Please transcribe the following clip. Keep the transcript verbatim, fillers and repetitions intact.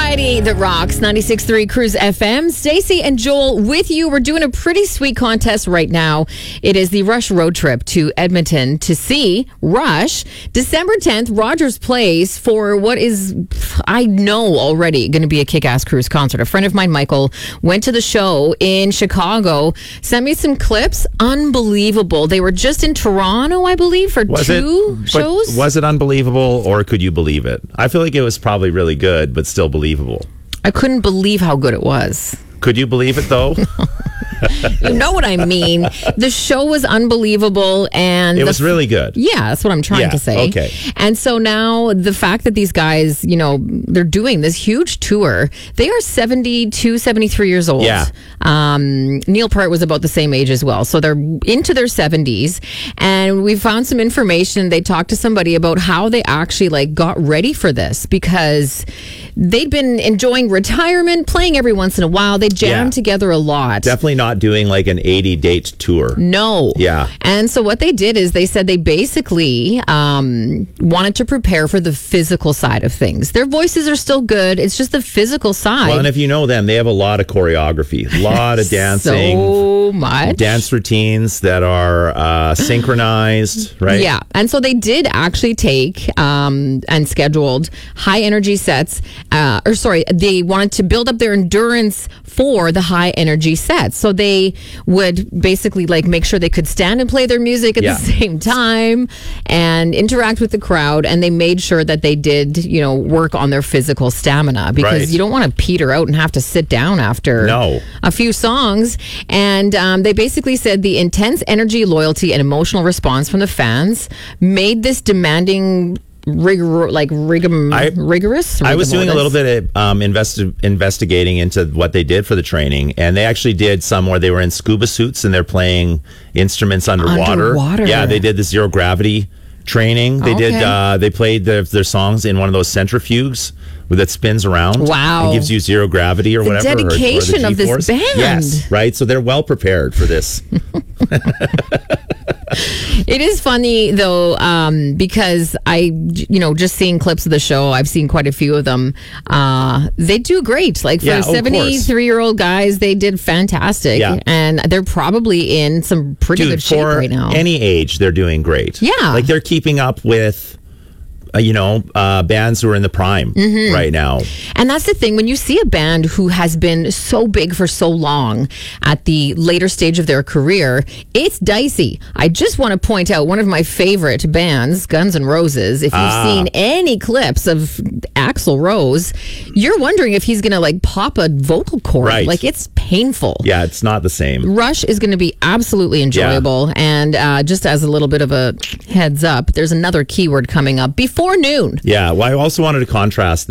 Variety that rocks. ninety-six point three Cruise F M. Stacey and Joel with you. We're doing a pretty sweet contest right now. It is the Rush road trip to Edmonton to see Rush. December tenth, Rogers Place for what is, I know already, going to be a kick-ass Cruise concert. A friend of mine, Michael, went to the show in Chicago, sent me some clips. Unbelievable. They were just in Toronto, I believe, for was two it, shows. Was it unbelievable, or could you believe it? I feel like it was probably really good, but still believable. I couldn't believe how good it was. Could you believe it, though? You know what I mean. The show was unbelievable, and it the, was really good. Yeah, that's what I'm trying yeah, to say. Okay. And so now the fact that these guys, you know, they're doing this huge tour. They are seventy-two, seventy-three years old. Yeah. Um, Neil Peart was about the same age as well. So they're into their seventies. And we found some information. They talked to somebody about how they actually like got ready for this, because they'd been enjoying retirement, playing every once in a while. They jammed Yeah. together a lot. Definitely not doing like an eighty date tour. No. Yeah. And so what they did is they said they basically um, wanted to prepare for the physical side of things. Their voices are still good. It's just the physical side. Well, and if you know them, they have a lot of choreography, a lot of dancing. So much. Dance routines that are uh, synchronized, right? Yeah. And so they did actually take um, and scheduled high energy sets, uh, or sorry, they wanted to build up their endurance for the high energy sets. So they would basically like make sure they could stand and play their music at Yeah. the same time and interact with the crowd. And they made sure that they did, you know, work on their physical stamina, because Right. you don't want to peter out and have to sit down after No. a few songs. And um, they basically said the intense energy, loyalty, and emotional response from the fans made this demanding rigor, like rigor, I- rigorous. I was doing a little rigorous? bit of um, investi- investigating into what they did for the training, and they actually did some where they were in scuba suits and they're playing instruments underwater. Underwater. Yeah, they did the zero gravity training. They did. Okay. Uh, they played their, their songs in one of those centrifuges that spins around. Wow. and gives you zero gravity or The whatever. or- or the dedication of this G-force. band. Yes, right. So they're well prepared for this. It is funny though, um, because I, you know, just seeing clips of the show, I've seen quite a few of them. Uh, they do great. Like for Yeah, of course. seventy-three-year-old guys, they did fantastic, Yeah. and they're probably in some pretty Dude, good shape for right now. any age, they're doing great. Yeah. like they're keeping up with. Uh, you know, uh, bands who are in the prime Mm-hmm. right now. And that's the thing, when you see a band who has been so big for so long at the later stage of their career, it's dicey. I just want to point out one of my favorite bands, Guns N' Roses. If you've Ah. seen any clips of Axl Rose, you're wondering if he's going to like pop a vocal cord. Right. Like it's painful. Yeah, it's not the same. Rush is going to be absolutely enjoyable. And uh, just as a little bit of a heads up, there's another keyword coming up before noon. Yeah, well, I also wanted to contrast